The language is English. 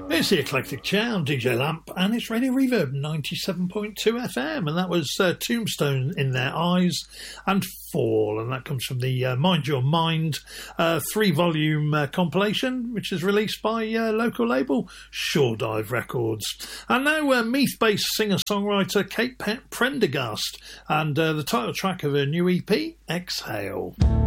It's the Eclectic Chair on DJ Lamp, and it's Radio Reverb 97.2 FM, and that was Tombstone in Their Eyes and Fall, and that comes from the Mind Your Mind 3-volume compilation, which is released by local label Shore Dive Records. And now Meath-based singer-songwriter Kate Prendergast, and the title track of her new EP, Exhale.